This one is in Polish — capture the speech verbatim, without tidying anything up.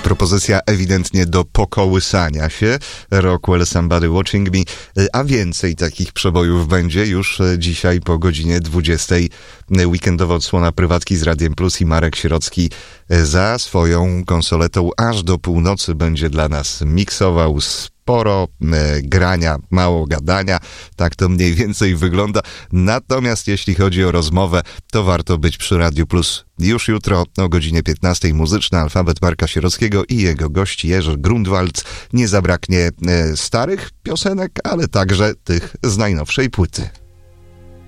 propozycja ewidentnie do pokołysania się. Rockwell, Somebody Watching Me, a więcej takich przebojów będzie już dzisiaj po godzinie dwudziestej. Weekendowa odsłona prywatki z Radiem Plus i Marek Sierocki za swoją konsoletą aż do północy będzie dla nas miksował. Sporo e, grania, mało gadania, tak to mniej więcej wygląda. Natomiast jeśli chodzi o rozmowę, to warto być przy Radiu Plus już jutro o godzinie piętnastej. Muzyczny alfabet Marka Sierockiego i jego gości Jerzy Grunwald. Nie zabraknie e, starych piosenek, ale także tych z najnowszej płyty.